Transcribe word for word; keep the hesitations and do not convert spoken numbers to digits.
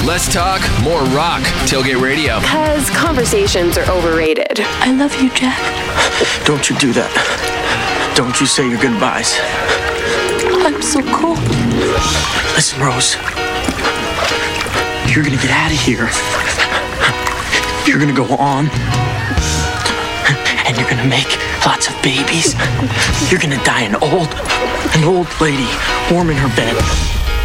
Less talk, more rock. Tailgate Radio. Because conversations are overrated. I love you, Jack. Don't you do that. Don't you say your goodbyes. I'm so cold. Listen, Rose. You're gonna get out of here. You're gonna go on. And you're gonna make lots of babies. You're gonna die an old, an old lady, warm in her bed.